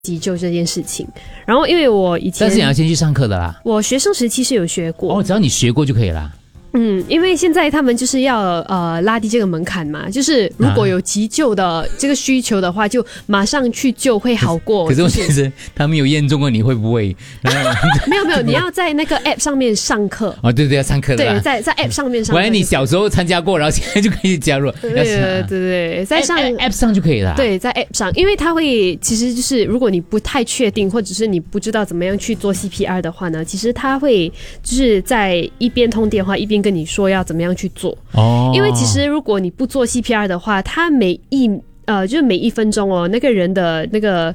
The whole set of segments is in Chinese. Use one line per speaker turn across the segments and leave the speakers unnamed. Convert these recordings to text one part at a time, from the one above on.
急救这件事情。然后因为我以前，
但是你要先去上课的啦。
我学生时期是有学过
哦，只要你学过就可以啦。
因为现在他们就是要拉低这个门槛嘛，就是如果有急救的这个需求的话，就马上去救会好过。
可是我觉得他们有验证过你会不会？
没有，你要在那个 app 上面上课。
哦，对，要上课的。
对，在 app 上面上课。
原来你小时候参加过，然后现在就可以加入。
对，在上
app 上就可以了。
对，在 app 上，因为它会其实就是如果你不太确定，或者是你不知道怎么样去做 CPR 的话呢，其实它会就是在一边通电话一边跟你说要怎么样去做。哦，因为其实如果你不做 CPR 的话，它就是每1分钟哦，那个人的那个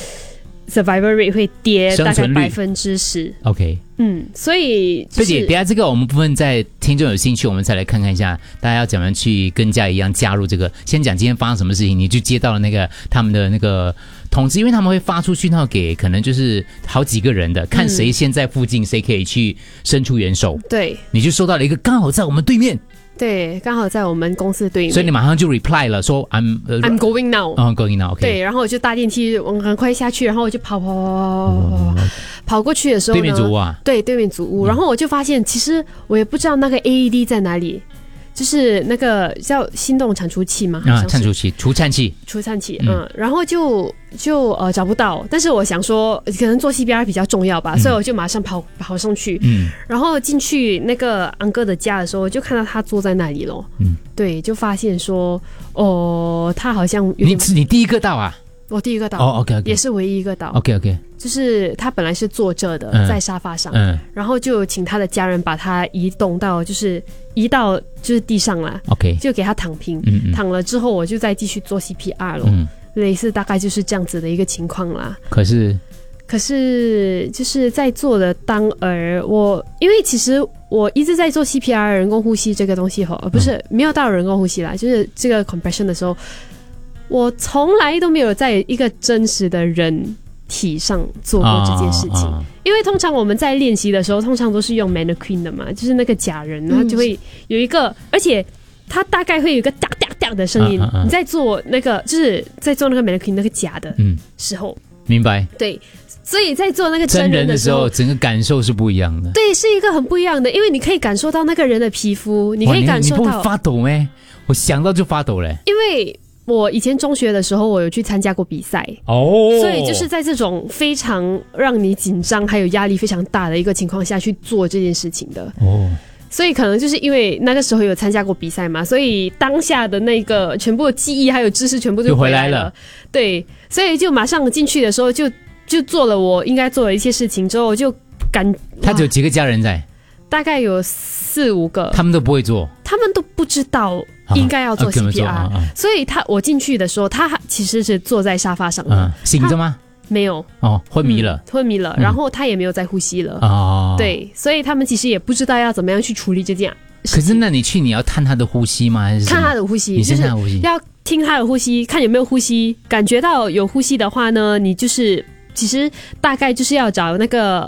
survival rate 会跌大概10%。
OK，
所以就是，
等一下这个我们部分在听众有兴趣，我们再来看看一下，大家要怎么样去跟家一样加入这个。先讲今天发生什么事情，你就接到了那个他们的那个通知，因为他们会发出讯号给可能就是好几个人的，看谁先在附近，谁可以去伸出援手。
对，
你就收到了一个刚好在我们对面。
对，刚好在我们公司对面，
所以你马上就 reply 了，说 I'm
going now。
going now， OK。
对，然后我就搭电梯，我很快下去，然后我就跑过去的时候呢，
对面组屋啊，
对，对面组屋，然后我就发现，其实我也不知道那个 AED 在哪里。就是那个叫心动铲除器嘛，
铲除器、除颤器，
然后就找不到，但是我想说可能做 CPR 比较重要吧，所以我就马上跑上去，然后进去那个安哥的家的时候，就看到他坐在那里咯，对，就发现说他好像有点，
你第一个到啊？
我第一个到
，OK，
也是唯一一个到
，OK，
就是他本来是坐着的，在沙发上，然后就请他的家人把他移到就是地上啦
，OK，
就给他躺平，躺了之后我就再继续做 CPR 咯，类似大概就是这样子的一个情况啦。
可
是就是在做的当儿，因为其实我一直在做 CPR 人工呼吸这个东西不是没有到人工呼吸啦，就是这个 compression 的时候。我从来都没有在一个真实的人体上做过这件事情，因为通常我们在练习的时候，通常都是用 mannequin 的嘛，就是那个假人，然后就会有一个，而且它大概会有一个哒哒哒的声音。你在做那个，就是在做那个 mannequin 那个假的时候，
明白？
对，所以在做那个真人
的时候，整个感受是不一样的。
对，是一个很不一样的，因为你可以感受到那个人的皮肤，你可以感受到。
你不会发抖咩？我想到就发抖嘞，
因为。我以前中学的时候，我有去参加过比赛所以就是在这种非常让你紧张还有压力非常大的一个情况下去做这件事情的所以可能就是因为那个时候有参加过比赛嘛，所以当下的那个全部的记忆还有知识全部就回来了。对，所以就马上进去的时候就做了我应该做的一些事情之后，就
他只有几个家人在？
大概有4-5个，
他们都不会做，
他们都不知道应该要做 CPR，所以我进去的时候，他其实是坐在沙发上的，
醒着吗？
没有
昏迷了，
然后他也没有在呼吸了对，所以他们其实也不知道要怎么样去处理这件事情。
可是那你去你要探他的呼吸吗？还是
看他的呼吸？
你先看他的呼吸，
要听他的呼吸，看有没有呼吸，感觉到有呼吸的话呢，你就是其实大概就是要找那个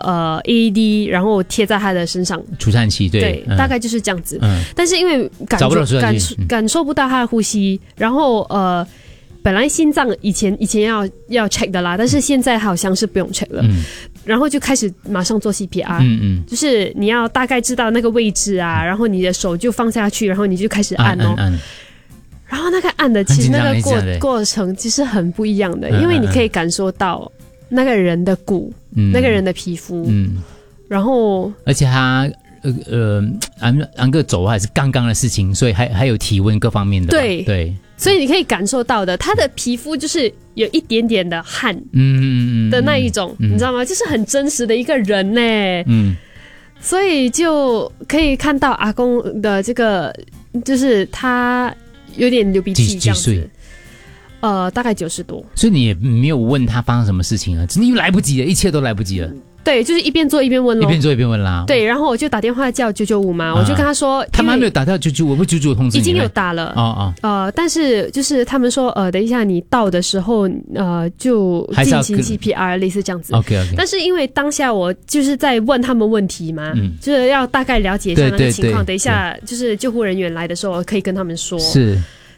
AED， 然后贴在他的身上，
除颤器，对，
大概就是这样子。但是因为感受不到他的呼吸，然后本来心脏以前要 check 的啦，但是现在好像是不用 check 了。然后就开始马上做 CPR，就是你要大概知道那个位置啊，然后你的手就放下去，然后你就开始按然后那个按的其实那个过程其实很不一样的，因为你可以感受到那个人的骨，那个人的皮肤，然后
而且他安哥走还是刚刚的事情，所以还有体温各方面的，对，
所以你可以感受到的，他的皮肤就是有一点点的汗，的那一种，你知道吗？就是很真实的一个人呢，所以就可以看到阿公的这个，就是他有点流鼻涕这样子。大概90多，
所以你也没有问他发生什么事情啊，因为来不及了，一切都来不及了。
对，就是一边做一边问咯，
一边做一边问啦。
对，然后我就打电话叫995嘛，我就跟他说，
他们还没有打到995，我不995通知你，
已经有打了但是就是他们说等一下你到的时候就进行 CPR 类似这样子。
OK，
但是因为当下我就是在问他们问题嘛，就是要大概了解一下那个情况，等一下就是救护人员来的时候可以跟他们说。
是。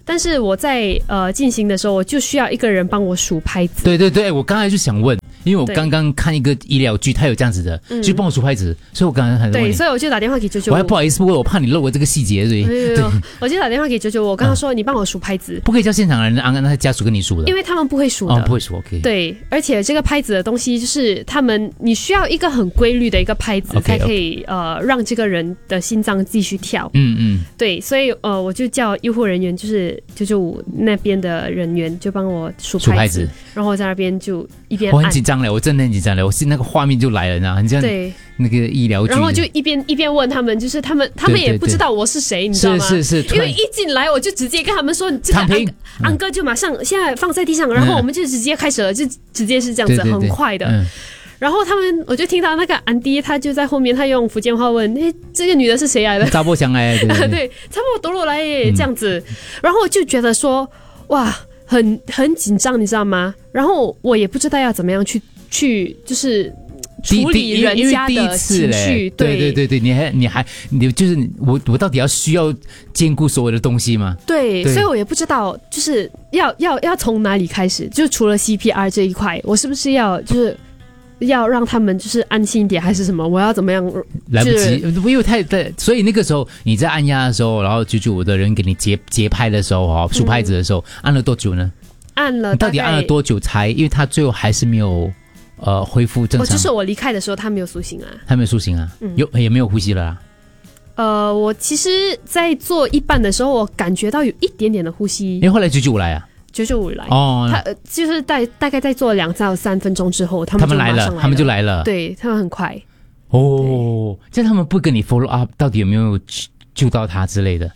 但是我在进行的时候，我就需要一个人帮我数拍子。
对对对，我刚才就想问，因为我
对
刚刚看一个医疗剧，它有这样子的，就帮我数拍子，所以我刚才很
对，所以我就打电话给995。
我还不好意思，我怕你漏了这个细节，对
没有，我就打电话给995，我跟他说你帮我数拍子，
不可以叫现场人让他家属跟你数的，
因为他们不会数的。
不会数 OK。
对，而且这个拍子的东西就是你需要一个很规律的一个拍子，才可以让这个人的心脏继续跳。对，所以我就叫医护人员，就是995那边的人员就帮我数拍子，然后我在那边就一边按。
我很紧张了，我真的很紧张了，我是那个画面就来了，你知道，很像那个医疗剧，
然后就一边问他们，就是他们也不知道我是谁，你知道吗？
是，
因为一进来我就直接跟他们说，这个安哥就马上现在放在地上，然后我们就直接开始了，就直接是这样子，很快的。然后我就听到那个安迪，他就在后面，他用福建话问：“这个女的是谁来的？”
查波强来，
对，差不多多罗来耶，这样子。然后我就觉得说，哇，很紧张，你知道吗？然后我也不知道要怎么样去就是处理人家的情绪。
对，你就是我到底需要兼顾所有的东西吗？
对，所以我也不知道就是要从哪里开始，就除了 CPR 这一块，我是不是要让他们就是安心一点，还是什么？我要怎么样？
来不及，因为所以那个时候你在按压的时候，然后995的人给你节拍的时候，数拍子的时候，按了多久呢？
你
到底按了多久才？因为他最后还是没有恢复正常。
就是我离开的时候，他没有苏醒啊。
他没有苏醒啊，也没有呼吸了啊。
我其实，在做一半的时候，我感觉到有一点点的呼吸。
因为后来995来啊。
995来他就是大概在做2到3分钟之后，他们来了，
他们就来了，
对他们很快。
这样他们不跟你 follow up， 到底有没有救到他之类的？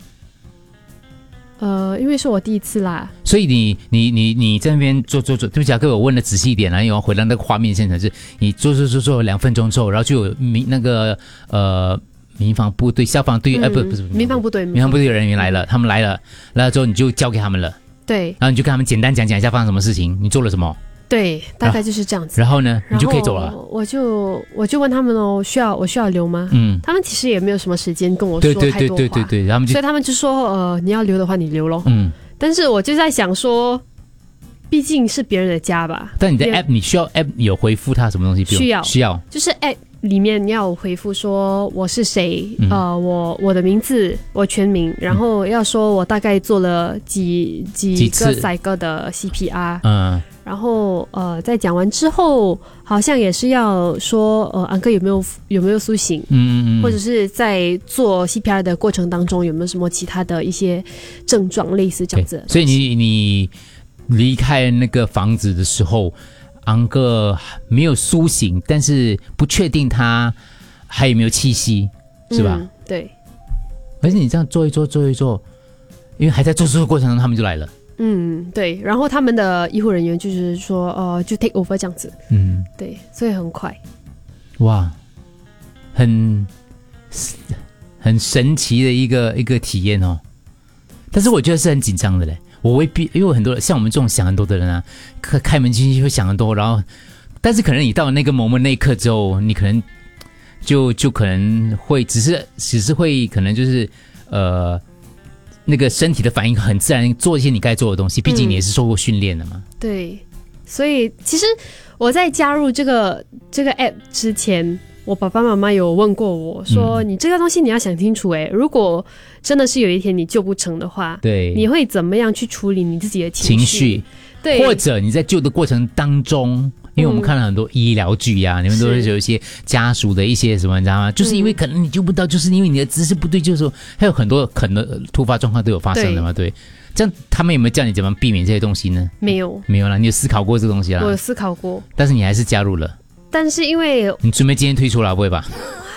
因为是我第一次啦，
所以你在那边做，对不起啊，各位，我问的仔细一点啦，因为我回到那个画面现场是，你做2分钟之后，然后就有民防部队、消防队，不是
民防部队
的人员来了，他们来了之后你就交给他们了。
对，
然后你就跟他们简单讲一下发生什么事情，你做了什么？
对，大概就是这样子。
然后呢，你就可以走了。
我就问他们我需要留吗？他们其实也没有什么时间跟我说太多话。对，所以他们就说你要留的话你留咯。但是我就在想说，毕竟是别人的家吧。
但你的 app 你需要 app 有回复他什么东西？需要，
就是 app 里面要回复说我是谁，我的名字，我全名，然后要说我大概做了几个cycle的 CPR，然后在讲完之后，好像也是要说安哥有没有苏醒，或者是在做 CPR 的过程当中有没有什么其他的一些症状，类似这样子。
所以你离开那个房子的时候，安哥没有苏醒，但是不确定他还有没有气息，是吧？
对。
而且你这样做一做，因为还在做事的过程中，他们就来了。
对。然后他们的医护人员就是说，就 take over 这样子。对，所以很快。哇，
很神奇的一个体验哦。但是我觉得是很紧张的嘞。我未必，因为很多像我们这种想很多的人啊，开门进去会想很多，然后，但是可能你到了那个 moment 那一刻之后，你可能就可能会只是会可能就是那个身体的反应很自然做一些你该做的东西，毕竟你也是受过训练的嘛。
对，所以其实我在加入这个 app 之前，我爸爸妈妈有问过我说，你这个东西你要想清楚如果真的是有一天你救不成的话，
对，
你会怎么样去处理你自己的情绪？对，
或者你在救的过程当中，因为我们看了很多医疗剧呀，你们都会有一些家属的一些什么，你知道吗？就是因为可能你救不到，就是因为你的姿势不对，就是说还有很多可能突发状况都有发生的嘛，对。这样他们有没有教你怎么避免这些东西呢？没有啦，你有思考过这个东西啦？
我有思考过，
但是你还是加入了。
但是因为
你准备今天退出了，不会吧？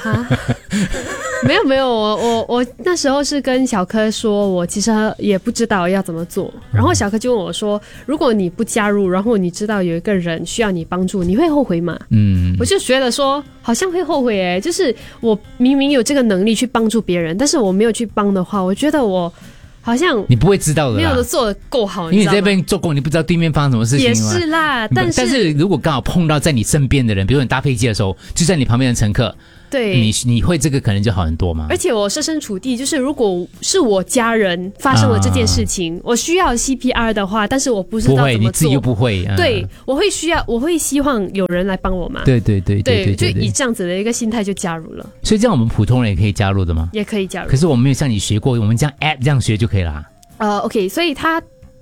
没有，我那时候是跟小柯说，我其实也不知道要怎么做。然后小柯就问我说，如果你不加入，然后你知道有一个人需要你帮助，你会后悔吗？我就觉得说好像会后悔就是我明明有这个能力去帮助别人，但是我没有去帮的话，我觉得我好像
你不会知道的啦，
没有做的够好，
因为你在这边做工，你不知道对面发生什么事情。
也是啦，但是
如果刚好碰到在你身边的人，比如说你搭飞机的时候，就在你旁边的乘客，
对，
你会这个可能就好很多嘛。
而且我设身处地，就是如果是我家人发生了这件事情，我需要 CPR 的话，但是我不知道怎么做，
你自己又不会，
对，我会希望有人来帮我嘛。
对，
就以这样子的一个心态就加入了。
所以这样我们普通人也可以加入的吗？
也可以加入。
可是我们没有像你学过，我们这样 app 这样学就可以了。
OK， 所以他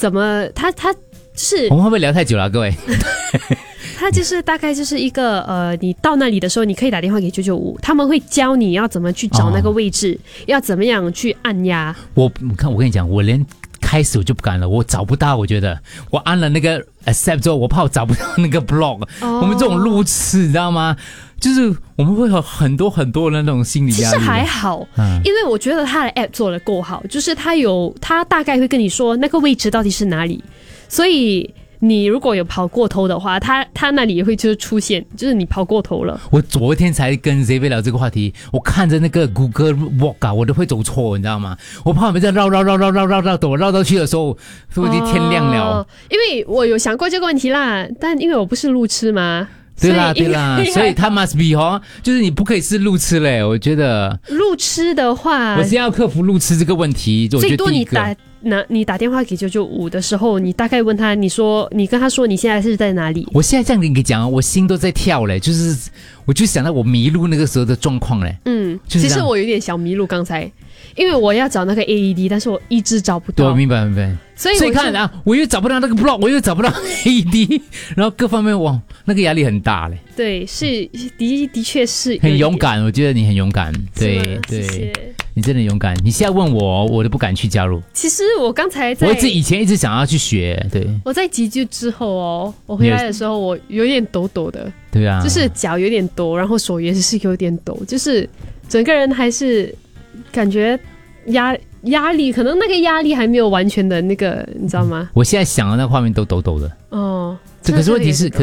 就是
我们会不会聊太久了，各位？
它就是大概就是一个你到那里的时候，你可以打电话给995，他们会教你要怎么去找那个位置，要怎么样去按压。
我跟你讲，我连开始我就不敢了，我找不到，我觉得我按了那个 accept 之后，我怕我找不到那个 block。我们这种路痴，你知道吗？就是我们会有很多的那种心理压力。
其实还好，因为我觉得他的 app 做得够好，就是他大概会跟你说那个位置到底是哪里，所以你如果有跑过头的话，他那里也会就是出现，就是你跑过头了。
我昨天才跟 Xavier 聊这个话题，我看着那个 Google Walk 我都会走错，你知道吗？我怕我们在绕，等我绕到去的时候，说不定天亮了。
因为我有想过这个问题啦，但因为我不是路痴嘛。
对啦，所以他 must be 就是你不可以是路痴嘞。我觉得
路痴的话，
我先要克服路痴这个问题。
最多你打电话给995的时候，你大概问他，你跟他说你现在是在哪里？
我现在这样跟你讲，我心都在跳嘞，就是我就想到我迷路那个时候的状况嘞。
其实我有点小迷路刚才，因为我要找那个 AED， 但是我一直找不到。
对，明白。所以看啊，我又找不到那个 block， 我又找不到 AED， 然后各方面哇，那个压力很大嘞。
对，是的确是
很勇敢，我觉得你很勇敢。对，
谢谢
你真的勇敢。你现在问我都不敢去加入。
其实我刚才
我以前一直想要去学。对，
我在急救之后我回来的时候我有点抖抖的。
对啊，就是
脚有点抖，然后手也是有点抖，就是整个人还是感觉压力，可能那个压力还没有完全的那个，你知道吗？
我现在想的那个画面都抖抖的。可是问题是，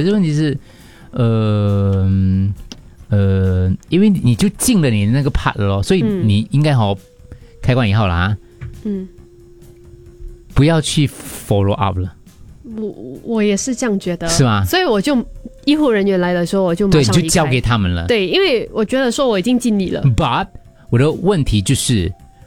因为你就进了你的那个 part 了咯，所以你应该开关以后了啊。不要去 follow up 了。
我也是这样觉得，
是吗？
所以我就医护人员来的时候，我就马上离开，
对，就交给他们了。
对，因为我觉得说我已经尽力了。
But 我的问题就是，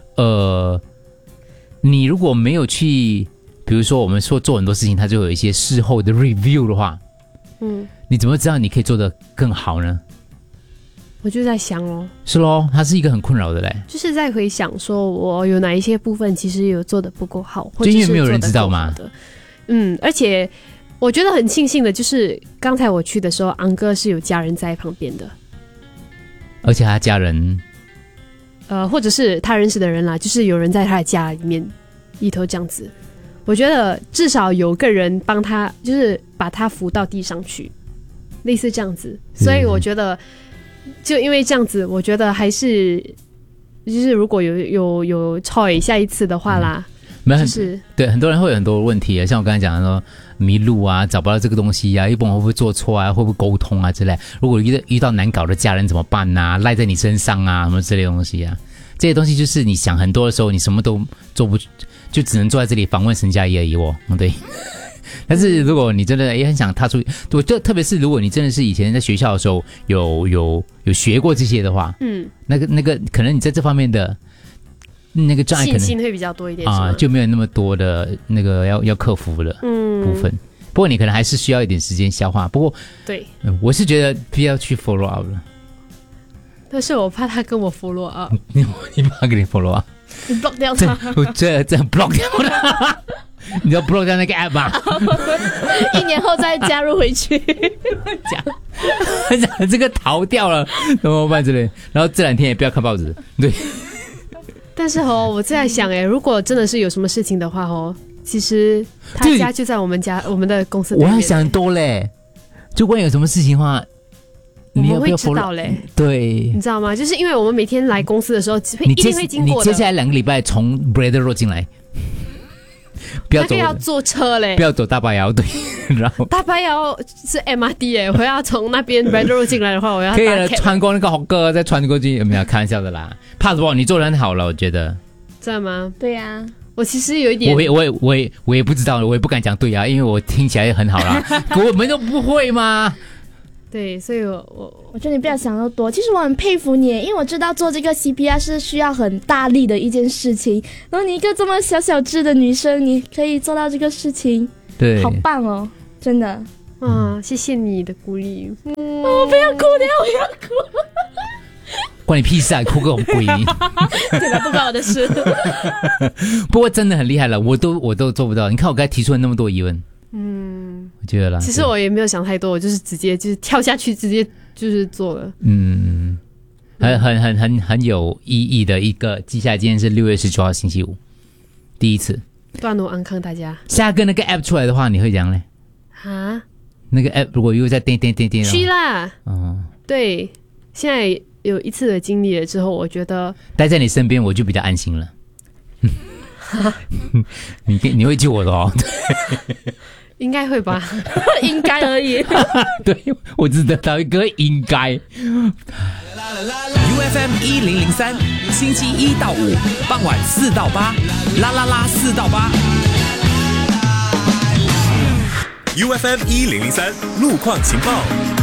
你如果没有去，比如说我们说做很多事情，它就有一些事后的 review 的话，你怎么知道你可以做得更好呢？
我就在想咯，
是咯，它是一个很困扰的嘞，
就是在回想说我有哪一些部分其实有做得不够好，或者是
就因为没有人知道嘛。
而且我觉得很庆幸的就是刚才我去的时候，昂哥是有家人在旁边的，
而且他家人
或者是他认识的人啦，就是有人在他的家里头这样子，我觉得至少有个人帮他，就是把他扶到地上去，类似这样子。所以我觉得就因为这样子，我觉得还是就是如果有超下一次的话啦，就是
对很多人会有很多问题，像我刚才讲的说迷路啊，找不到这个东西啊，一般会不会做错啊，会不会沟通啊之类。如果遇到难搞的家人怎么办啊，赖在你身上啊，什么之类的东西啊，这些东西就是你想很多的时候，你什么都做不，就只能坐在这里访问沈佳宜而已哦。对。但是如果你真的也很想踏出，我就特别是如果你真的是以前在学校的时候有学过这些的话，那个可能你在这方面的那个障碍可能
信心会比较多一点
就没有那么多的那个要克服的部分。不过你可能还是需要一点时间消化。不过
对，
我是觉得不要去 follow up 了。
但是我怕他跟我 follow up。
你怕他跟你 follow up？
你 block 掉他？
这 block 掉他。你要 block 掉那个 app 吧
？1年后再加入回去。
讲这个逃掉了怎么办之类？然后这2天也不要看报纸。对。
但是我在想如果真的是有什么事情的话其实他家就在我们家，我们的公司对面。
我要想多嘞，就万一有什么事情的话，
我们会知道嘞。
对，
你知道吗？就是因为我们每天来公司的时候，一定会经过的。
你接下来2个礼拜从 Brother Road 进来。不要走，
要坐车嘞，
不要走大巴窑，对，然后
大巴窑是 MRT 我要从那边 Red Road 进来的话，我要
可以了，穿过那个好哥再穿过去，有没有？开玩笑的啦，怕什么？你做得很好了，我觉得。
真的吗？
对呀，
我其实有一点，
我也不知道，我也不敢讲对啊，因为我听起来很好啦，我们都不会吗？
对，所以我
觉得你不要想那么多。其实我很佩服你，因为我知道做这个 CPR 是需要很大力的一件事情，然后你一个这么小小只的女生，你可以做到这个事情，
对，
好棒哦，真的。
谢谢你的鼓励。
不要哭，我不要哭。
关你屁事啊！哭个鬼！
对了，不关我的事。
不过真的很厉害了，我都做不到。你看我刚才提出了那么多疑问，我觉得啦。
其实我也没有想太多，我就是直接就是跳下去，直接就是做了。
很有意义的一个。接下来今天是6月19号星期五，第一次
段落安康大家。
下个那个 app 出来的话，你会讲嘞？那个 app 如果又在点
去啦。对，现在有一次的经历了之后，我觉得
待在你身边我就比较安心了。你会救我的哦。
应该会吧。
应该而已。
对，我只得到一个应该。
UFM 1003，星期1到5傍晚4到8，啦啦啦4到8。UFM 1003路况情报。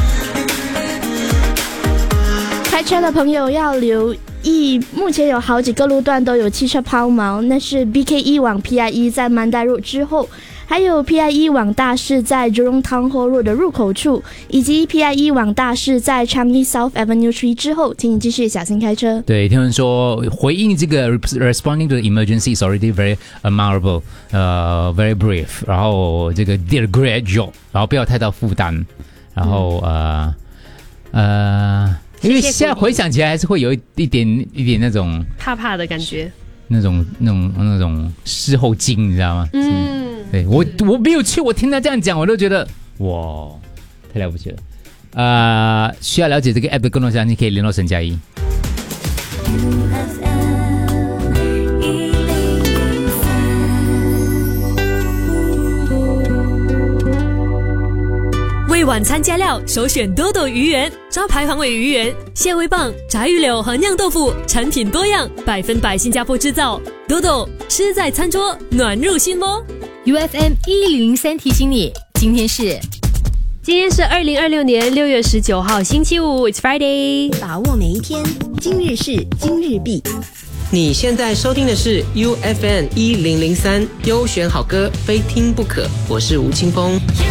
开车的朋友要留意，目前有好几个路段都有汽车抛锚，那是 BK1 往 PIE 在曼代路之后，还有 PIE 往大士在 Jurong Town Hall Road 的入口处，以及 PIE 往大士在 Changi South Avenue 3之后，请你继续小心开车。
对，听人说回应这个 responding to the emergency is already very admirable, very brave， 然后这个 did a great job， 然后不要太大负担，然后因为现在回想起来还是会有一点那种
怕的感觉，
那种事后惊，你知道吗？对，我没有去，我听他这样讲，我都觉得哇，太了不起了。需要了解这个 app 的更多详情，可以联络沈佳宜。
为晚餐加料，首选多多鱼圆，招牌黄尾鱼圆、蟹味棒、炸鱼柳和酿豆腐，产品多样，100%新加坡制造。多多吃在餐桌，暖入心窝。
UFM 1003提醒你，今天是
2026年6月19号星期五 ，It's Friday，
把握每一天，今日事今日毕。
你现在收听的是 UFM 1003，优选好歌非听不可，我是吴青峰。